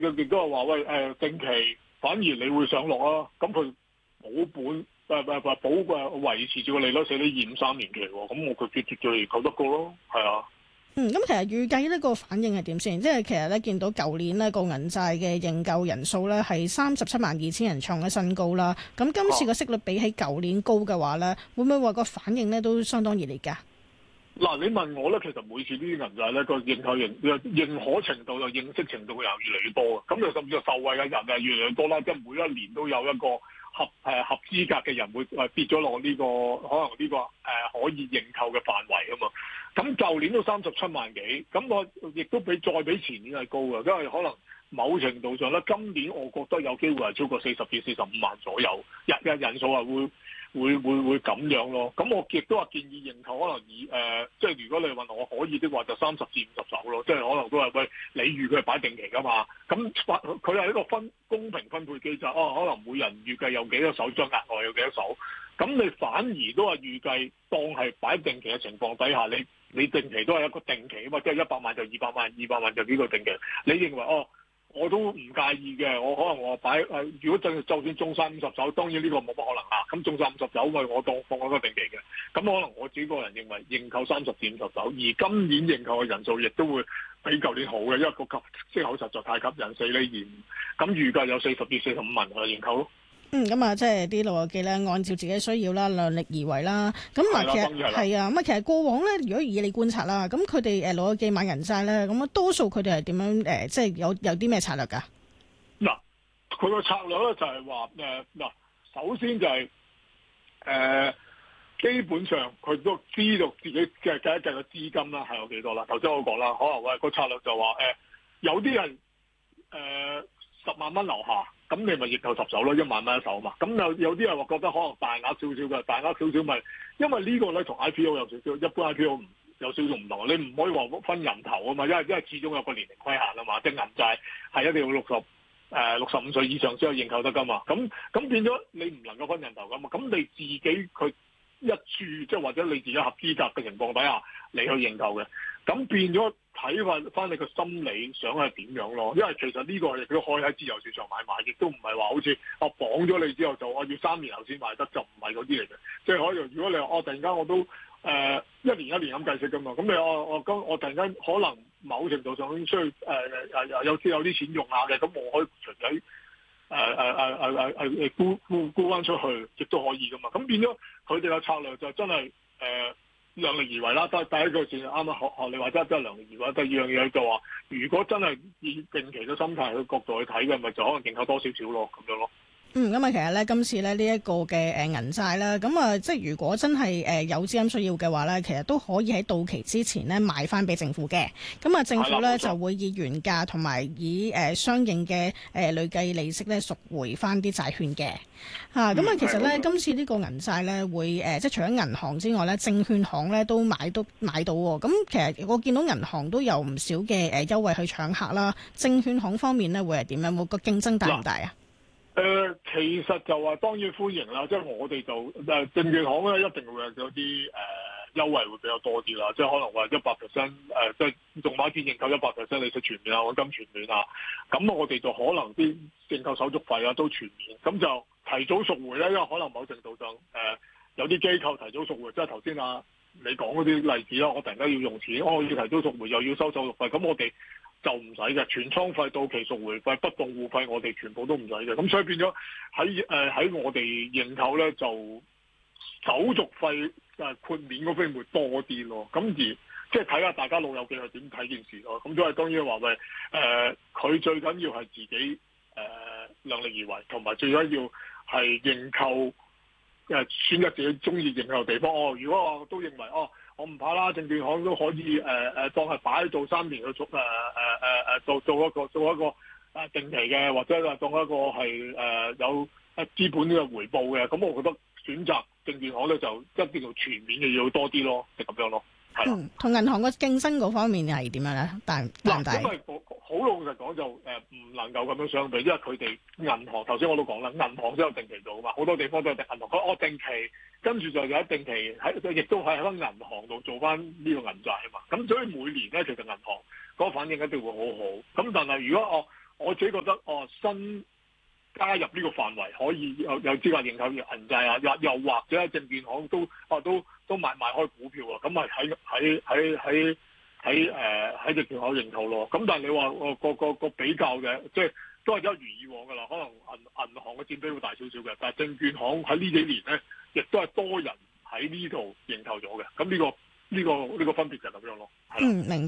亦都係話喂定期反而你會上落啊，咁佢保本維持住個利率寫啲2、3年期喎，咁我佢絕對救得過咯，係啊。 咁其實預計呢個反應係點先？即係其實咧見到舊年呢個銀債嘅認購人數咧係37.2萬人創咗新高啦。咁今次個息率比起舊年高嘅話咧，會唔會話個反應咧都相當熱烈㗎？ 嗱，你問我咧，其實每次呢啲銀債咧個認可程度就認識程度又越嚟越多嘅，咁就甚至受惠嘅人係越嚟越多啦。即係每一年都有一個合資格嘅人會跌咗落呢個可能呢個可以認購嘅範圍啊嘛。咁舊年都37萬幾，咁我亦都再比前年係高嘅，因為可能某程度上咧，今年我覺得有機會係超過40至45萬左右，人數係會咁樣咯。咁我亦都話建議認購，可能即係如果你問我可以的話，就30至50手咯，即係可能都係喂，你預佢係擺定期㗎嘛，咁佢係一個公平分配機制，可能每人預計有幾多手，將額外有幾多手，咁你反而都係預計當係擺定期嘅情況底下，你定期都係一個定期啊嘛，即係100萬就200萬，200萬就呢個定期，你認為我都唔介意嘅，我可能我擺如果就算中晒50手，當然呢個冇乜可能啦。咁中晒50手，我當放一個定期嘅。咁可能我自己個人認為認購30至50手，而今年認購嘅人數亦都會比舊年好嘅，因為個息口實在太吸引，4厘2，咁預計有40至45萬去認購咯。 咁啊，即係啲老友記咧，按照自己需要啦，量力而為啦。咁其實係啊，咁啊，其實過往咧，如果以你觀察啦，咁佢哋老友記買銀債咧，咁啊，多數佢哋係點樣即係有啲咩策略㗎？ 嗱，佢個策略咧就係話首先就係基本上佢都知道自己計一計個資金啦係有幾多啦。頭先我講啦，可能個策略就話有啲人10萬蚊樓下。咁你咪認購10手咯，1萬蚊一手嘛。咁有啲人話覺得可能大額少少嘅，大額少少咪，因為呢個咧同 IPO 有少少，一般 IPO 有少少唔同。你唔可以話分人頭啊嘛，因為始終有個年齡規限啊嘛。即係銀債係一定要65歲以上先有認購得噶嘛。咁變咗你唔能夠分人頭噶嘛。咁你自己佢一注即係或者你自己合資格嘅情況底下，你去認購嘅，咁變咗。睇翻你個心理想係點樣咯？因為其實呢個亦都可以喺自由市場買賣，亦都唔係話好似綁咗你之後就我要3年後先買得，就唔係嗰啲嚟嘅。即係可以，如果你話突然間我都一年咁計息㗎嘛，咁你我突然間可能某程度上需要有啲錢用下嘅，咁我可以隨使沽翻出去，亦都可以㗎嘛。咁變咗佢哋嘅策略就真係量力而為啦，第一個先啱啱學你話齋都係量力而為。第二樣嘢就話，如果真係以定期嘅心態去角度去睇嘅，咪就可能認購多少少咯，咁樣咯。咁啊，其實咧今次咧呢一個嘅銀債啦，咁啊即係如果真係有資金需要嘅話咧，其實都可以喺到期之前咧賣翻俾政府嘅。咁啊政府咧就會以原價同埋以相應嘅累計利息咧贖回翻啲債券嘅。咁啊其實咧今次呢個銀債咧會即係除咗銀行之外咧，證券行咧都買到喎。咁其實我見到銀行都有唔少嘅優惠去搶客啦。證券行方面咧會係點樣？個競爭大唔大啊？ 其實就話當然歡迎啦，即係我哋就證券行咧一定會有啲優惠會比較多啲啦，即係可能話100%即係仲買啲認購100%利息全免啊，按金全免啊，咁我哋就可能啲認購手續費啊都全免，咁就提早贖回咧，因為可能某程度上有啲機構提早贖回，即係頭先你講嗰啲例子啦，我突然間要用錢，我要提早贖回又要收手續費，咁我哋就唔使嘅，全倉費、到期贖回費、不動戶費，我哋全部都唔使嘅。咁所以變咗喺我哋認購咧，就手續費豁免嗰方面會多啲咯。咁而即係睇下大家老友記係點睇件事咯。咁都係當然話喂佢最緊要係自己量力而為，同埋最緊要係認購選擇自己中意認購嘅地方。如果我都認為我唔怕啦，證券行都可以當係擺喺度3年去做一個定期嘅，或者當一個係有資本嘅回報嘅，咁我覺得選擇證券行咧就一定要全面嘅要多啲咯，就咁樣咯，係啦。 同銀行嘅競爭嗰方面係點樣咧？大唔大？ 因為好老實講就唔能夠咁樣相比，因為佢哋銀行頭先我都講啦，銀行都有定期做噶嘛，好多地方都有銀行，佢定期。跟住就有一定期亦都喺銀行度做翻呢個銀債啊嘛，咁所以每年咧其實銀行嗰個反應一定會好好。咁但係如果我自己覺得新加入呢個範圍可以有資格認購銀債啊，又或者證券行都賣開股票啊，咁咪喺證券行認購咯。咁但係你話個比較嘅，即係都係一如以往㗎啦。可能銀行嘅佔比會大少少嘅，但係證券行喺呢幾年咧，亦都係多人喺呢度認購咗嘅。咁呢個分別就係咁樣咯。 明白。